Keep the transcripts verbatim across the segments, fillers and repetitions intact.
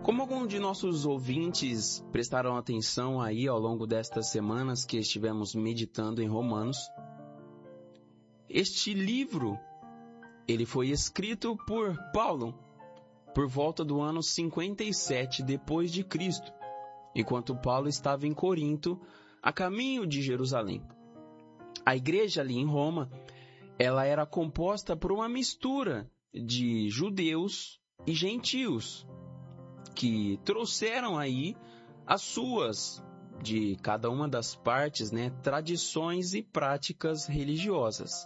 Como alguns de nossos ouvintes prestaram atenção aí ao longo destas semanas que estivemos meditando em Romanos, este livro, ele foi escrito por Paulo por volta do ano cinquenta e sete depois de Cristo, enquanto Paulo estava em Corinto, a caminho de Jerusalém. A igreja ali em Roma, ela era composta por uma mistura de judeus e gentios, que trouxeram aí as suas, de cada uma das partes, né, tradições e práticas religiosas.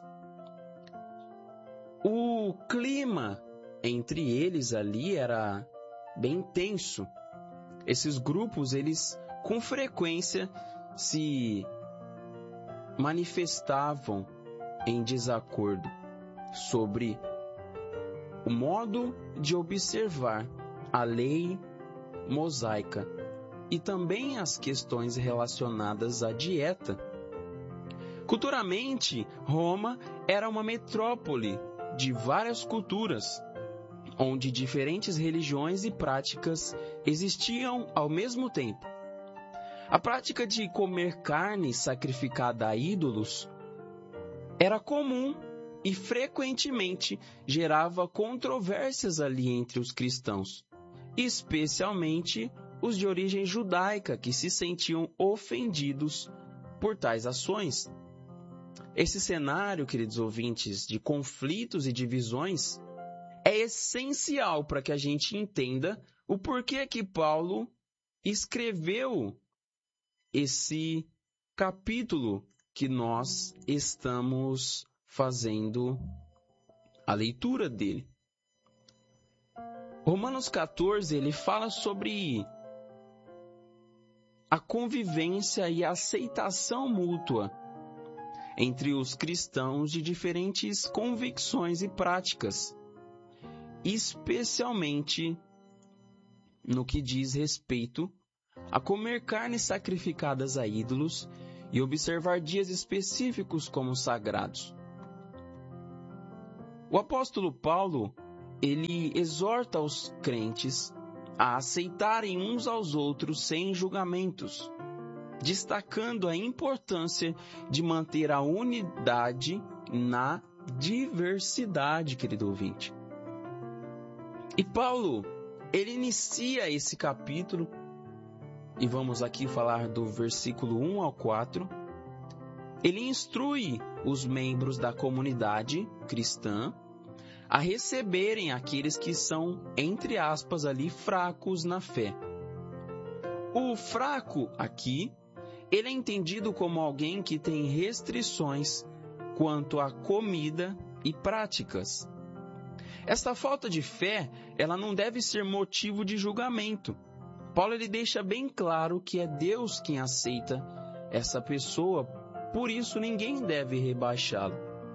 O clima entre eles ali era bem tenso. Esses grupos, eles com frequência se manifestavam em desacordo sobre o modo de observar a lei mosaica e também as questões relacionadas à dieta. Culturalmente, Roma era uma metrópole de várias culturas, onde diferentes religiões e práticas existiam ao mesmo tempo. A prática de comer carne sacrificada a ídolos era comum e frequentemente gerava controvérsias ali entre os cristãos, especialmente os de origem judaica, que se sentiam ofendidos por tais ações. Esse cenário, queridos ouvintes, de conflitos e divisões é essencial para que a gente entenda o porquê que Paulo escreveu esse capítulo que nós estamos fazendo a leitura dele. Romanos quatorze, ele fala sobre a convivência e a aceitação mútua entre os cristãos de diferentes convicções e práticas, especialmente no que diz respeito a comer carnes sacrificadas a ídolos e observar dias específicos como sagrados. O apóstolo Paulo, ele exorta os crentes a aceitarem uns aos outros sem julgamentos, destacando a importância de manter a unidade na diversidade, querido ouvinte. E Paulo, ele inicia esse capítulo, e vamos aqui falar do versículo um ao quatro, ele instrui os membros da comunidade cristã a receberem aqueles que são, entre aspas, ali, fracos na fé. O fraco aqui, ele é entendido como alguém que tem restrições quanto à comida e práticas. Esta falta de fé, ela não deve ser motivo de julgamento. Paulo, ele deixa bem claro que é Deus quem aceita essa pessoa, por isso ninguém deve rebaixá-lo.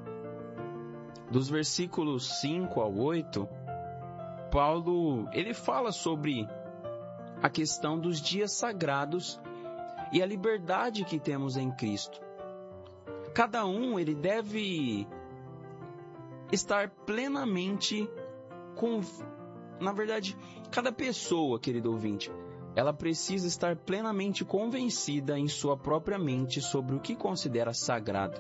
Dos versículos cinco ao oito, Paulo, ele fala sobre a questão dos dias sagrados e a liberdade que temos em Cristo. Cada um, ele deve estar plenamente com... Na verdade, cada pessoa, querido ouvinte, ela precisa estar plenamente convencida em sua própria mente sobre o que considera sagrado.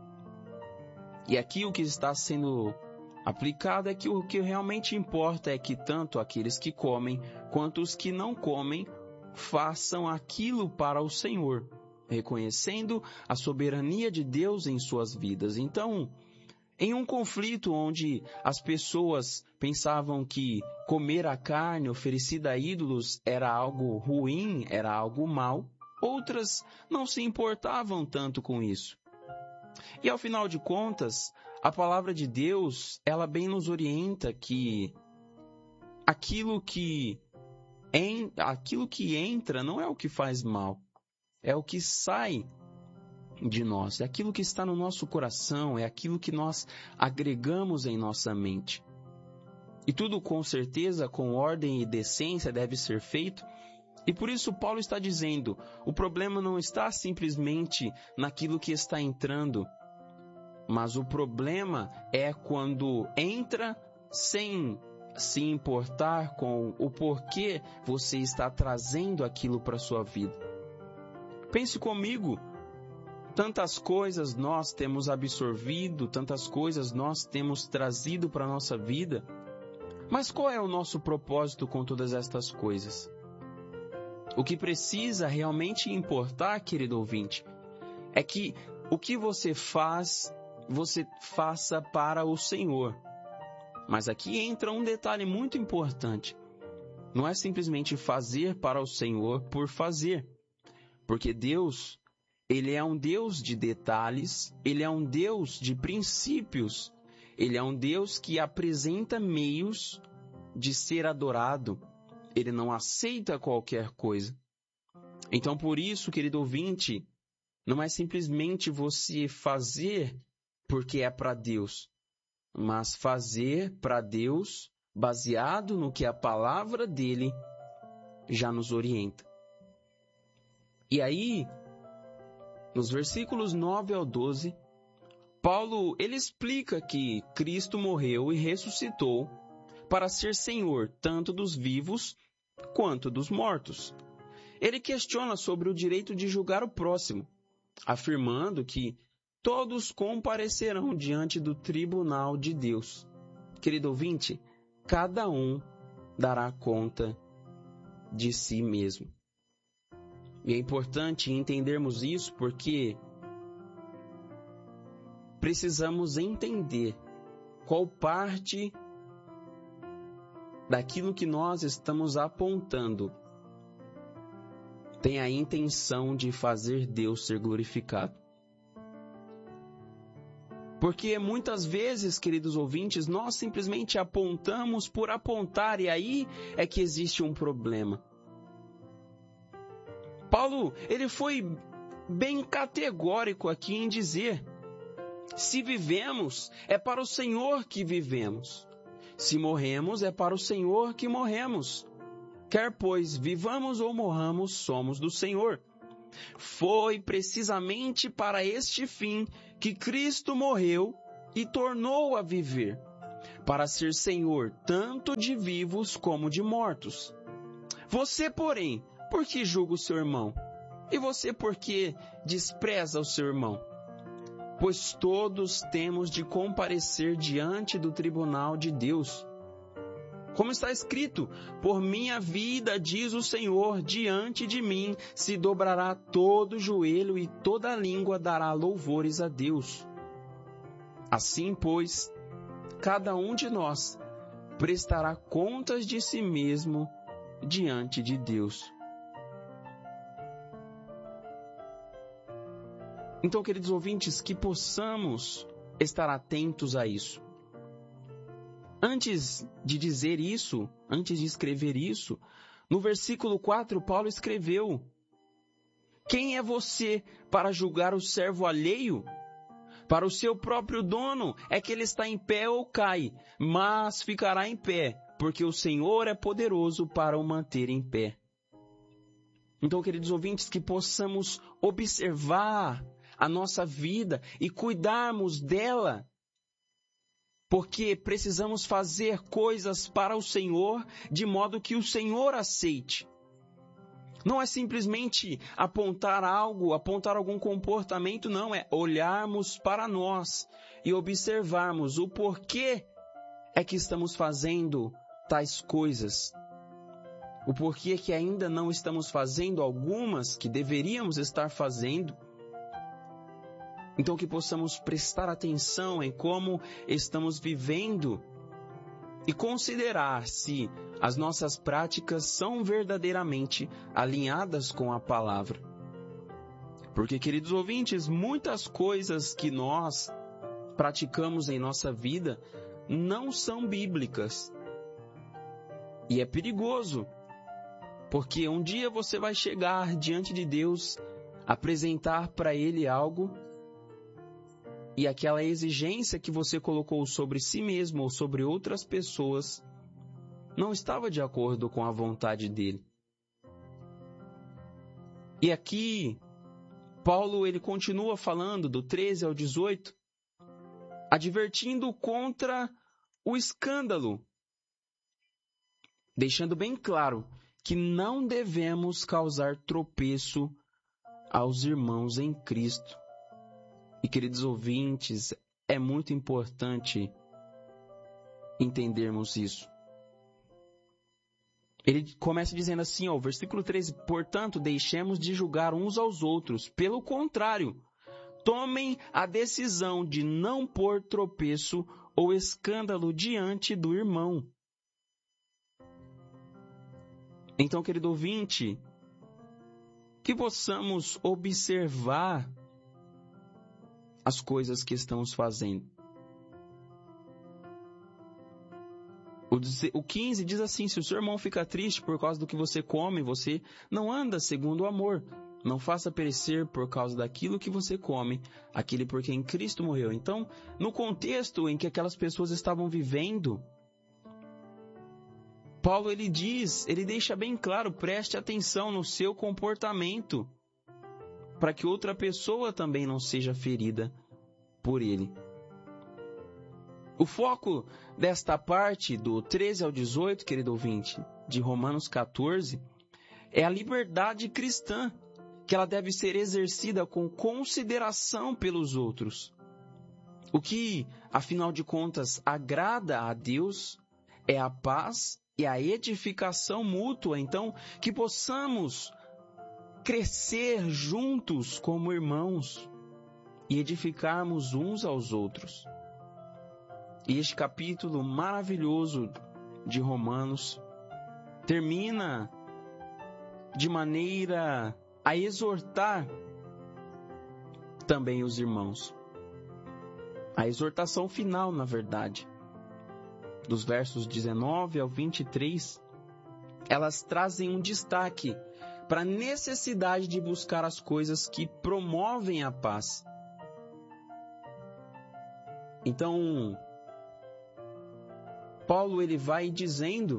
E aqui o que está sendo aplicado é que o que realmente importa é que tanto aqueles que comem quanto os que não comem façam aquilo para o Senhor, reconhecendo a soberania de Deus em suas vidas. Então, em um conflito onde as pessoas pensavam que comer a carne oferecida a ídolos era algo ruim, era algo mal, outras não se importavam tanto com isso. E ao final de contas, a palavra de Deus, ela bem nos orienta que aquilo que, en, aquilo que entra não é o que faz mal, é o que sai de nós, é aquilo que está no nosso coração, é aquilo que nós agregamos em nossa mente. E tudo com certeza, com ordem e decência deve ser feito. E por isso Paulo está dizendo, o problema não está simplesmente naquilo que está entrando, mas o problema é quando entra sem se importar com o porquê você está trazendo aquilo para a sua vida. Pense comigo, tantas coisas nós temos absorvido, tantas coisas nós temos trazido para a nossa vida, mas qual é o nosso propósito com todas estas coisas? O que precisa realmente importar, querido ouvinte, é que o que você faz, você faça para o Senhor. Mas aqui entra um detalhe muito importante. Não é simplesmente fazer para o Senhor por fazer. Porque Deus, Ele é um Deus de detalhes, Ele é um Deus de princípios, Ele é um Deus que apresenta meios de ser adorado. Ele não aceita qualquer coisa. Então, por isso, querido ouvinte, não é simplesmente você fazer porque é para Deus, mas fazer para Deus baseado no que a palavra dele já nos orienta. E aí, nos versículos nove ao doze, Paulo ele explica que Cristo morreu e ressuscitou para ser Senhor tanto dos vivos quanto dos mortos. Ele questiona sobre o direito de julgar o próximo, afirmando que todos comparecerão diante do tribunal de Deus. Querido ouvinte, cada um dará conta de si mesmo. E é importante entendermos isso porque precisamos entender qual parte daquilo que nós estamos apontando tem a intenção de fazer Deus ser glorificado. Porque muitas vezes, queridos ouvintes, nós simplesmente apontamos por apontar e aí é que existe um problema. Paulo, ele foi bem categórico aqui em dizer: se vivemos, é para o Senhor que vivemos. Se morremos, é para o Senhor que morremos. Quer pois vivamos ou morramos, somos do Senhor. Foi precisamente para este fim que Cristo morreu e tornou a viver, para ser Senhor tanto de vivos como de mortos. Você, porém, por que julga o seu irmão? E você por que despreza o seu irmão? Pois todos temos de comparecer diante do tribunal de Deus. Como está escrito, por minha vida, diz o Senhor, diante de mim se dobrará todo joelho e toda língua dará louvores a Deus. Assim, pois, cada um de nós prestará contas de si mesmo diante de Deus. Então, queridos ouvintes, que possamos estar atentos a isso. Antes de dizer isso, antes de escrever isso, no versículo quatro, Paulo escreveu: quem é você para julgar o servo alheio? Para o seu próprio dono é que ele está em pé ou cai, mas ficará em pé, porque o Senhor é poderoso para o manter em pé. Então, queridos ouvintes, que possamos observar a nossa vida e cuidarmos dela, porque precisamos fazer coisas para o Senhor de modo que o Senhor aceite. Não é simplesmente apontar algo, apontar algum comportamento, não. É olharmos para nós e observarmos o porquê é que estamos fazendo tais coisas. O porquê que ainda não estamos fazendo algumas que deveríamos estar fazendo. Então, que possamos prestar atenção em como estamos vivendo e considerar se as nossas práticas são verdadeiramente alinhadas com a palavra. Porque, queridos ouvintes, muitas coisas que nós praticamos em nossa vida não são bíblicas. E é perigoso, porque um dia você vai chegar diante de Deus, apresentar para Ele algo, e aquela exigência que você colocou sobre si mesmo ou sobre outras pessoas não estava de acordo com a vontade dele. E aqui, Paulo ele continua falando do treze ao dezoito, advertindo contra o escândalo deixando bem claro que não devemos causar tropeço aos irmãos em Cristo. E, queridos ouvintes, é muito importante entendermos isso. Ele começa dizendo assim, ó, o versículo treze, portanto, deixemos de julgar uns aos outros. Pelo contrário, tomem a decisão de não pôr tropeço ou escândalo diante do irmão. Então, querido ouvinte, que possamos observar as coisas que estamos fazendo. O quinze diz assim, se o seu irmão fica triste por causa do que você come, você não anda segundo o amor. Não faça perecer por causa daquilo que você come, aquele por quem Cristo morreu. Então, no contexto em que aquelas pessoas estavam vivendo, Paulo ele diz, ele deixa bem claro, preste atenção no seu comportamento, para que outra pessoa também não seja ferida por ele. O foco desta parte, do treze ao dezoito, querido ouvinte, de Romanos quatorze, é a liberdade cristã, que ela deve ser exercida com consideração pelos outros. O que, afinal de contas, agrada a Deus é a paz e a edificação mútua. Então, que possamos crescer juntos como irmãos e edificarmos uns aos outros. E este capítulo maravilhoso de Romanos termina de maneira a exortar também os irmãos. A exortação final, na verdade, dos versos dezenove ao vinte e três, elas trazem um destaque para a necessidade de buscar as coisas que promovem a paz. Então, Paulo ele vai dizendo,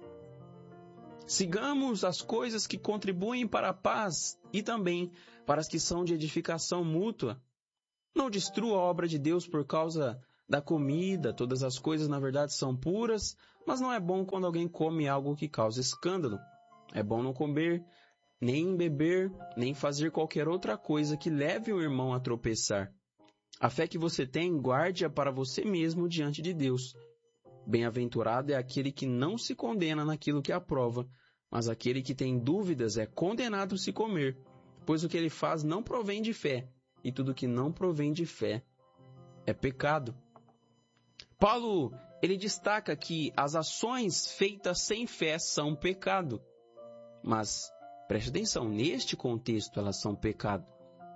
sigamos as coisas que contribuem para a paz e também para as que são de edificação mútua. Não destrua a obra de Deus por causa da comida, todas as coisas na verdade são puras, mas não é bom quando alguém come algo que causa escândalo. É bom não comer, nem beber, nem fazer qualquer outra coisa que leve o irmão a tropeçar. A fé que você tem, guarde-a para você mesmo diante de Deus. Bem-aventurado é aquele que não se condena naquilo que aprova, mas aquele que tem dúvidas é condenado se comer, pois o que ele faz não provém de fé, e tudo que não provém de fé é pecado. Paulo, ele destaca que as ações feitas sem fé são pecado, mas preste atenção, neste contexto elas são pecado.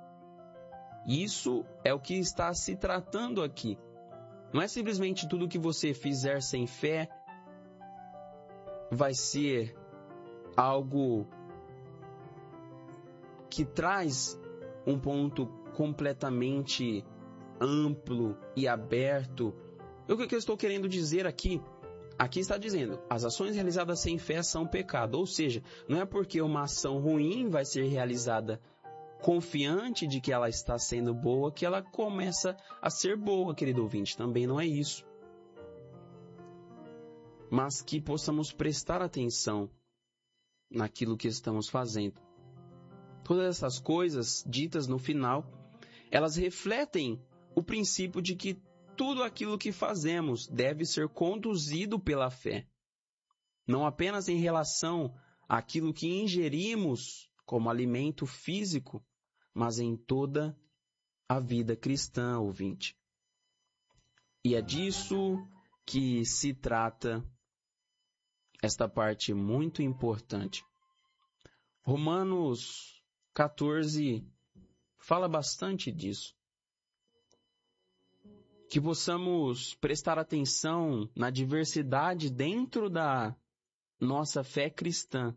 Isso é o que está se tratando aqui. Não é simplesmente tudo que você fizer sem fé vai ser algo que traz um ponto completamente amplo e aberto. O que eu estou querendo dizer aqui? Aqui está dizendo, as ações realizadas sem fé são pecado. Ou seja, não é porque uma ação ruim vai ser realizada confiante de que ela está sendo boa, que ela começa a ser boa, querido ouvinte. Também não é isso. Mas que possamos prestar atenção naquilo que estamos fazendo. Todas essas coisas ditas no final, elas refletem o princípio de que tudo aquilo que fazemos deve ser conduzido pela fé. Não apenas em relação àquilo que ingerimos como alimento físico, mas em toda a vida cristã, ouvinte. E é disso que se trata esta parte muito importante. Romanos quatorze fala bastante disso. Que possamos prestar atenção na diversidade dentro da nossa fé cristã.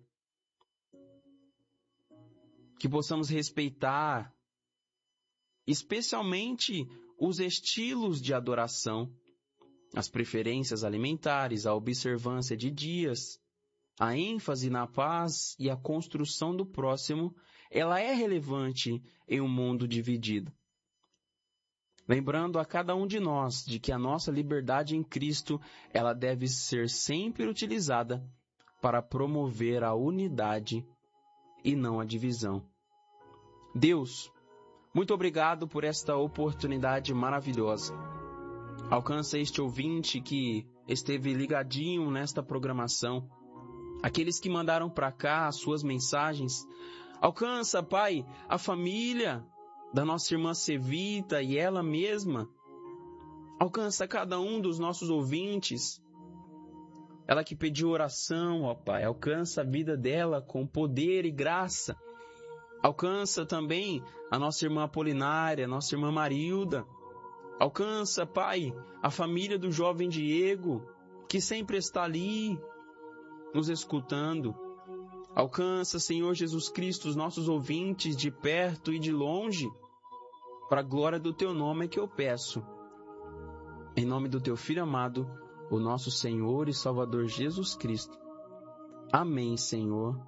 Que possamos respeitar, especialmente os estilos de adoração, as preferências alimentares, a observância de dias, a ênfase na paz e a construção do próximo, ela é relevante em um mundo dividido. Lembrando a cada um de nós de que a nossa liberdade em Cristo, ela deve ser sempre utilizada para promover a unidade e não a divisão. Deus, muito obrigado por esta oportunidade maravilhosa. Alcança este ouvinte que esteve ligadinho nesta programação, aqueles que mandaram para cá as suas mensagens. Alcança, Pai, a família da nossa irmã Sevita e ela mesma. Alcança cada um dos nossos ouvintes. Ela que pediu oração, ó Pai, alcança a vida dela com poder e graça. Alcança também a nossa irmã Apolinária, a nossa irmã Marilda. Alcança, Pai, a família do jovem Diego, que sempre está ali, nos escutando. Alcança, Senhor Jesus Cristo, os nossos ouvintes de perto e de longe. Para a glória do Teu nome é que eu peço. Em nome do Teu Filho amado, o nosso Senhor e Salvador Jesus Cristo. Amém, Senhor.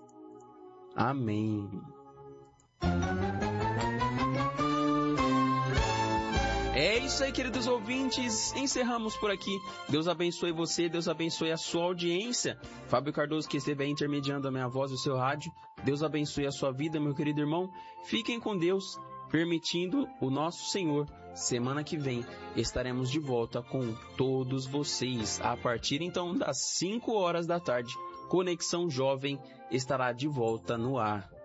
Amém. É isso aí, queridos ouvintes. Encerramos por aqui. Deus abençoe você, Deus abençoe a sua audiência. Fábio Cardoso, que esteve aí intermediando a minha voz e o seu rádio. Deus abençoe a sua vida, meu querido irmão. Fiquem com Deus, permitindo o nosso Senhor. Semana que vem estaremos de volta com todos vocês. A partir então das cinco horas da tarde, Conexão Jovem estará de volta no ar.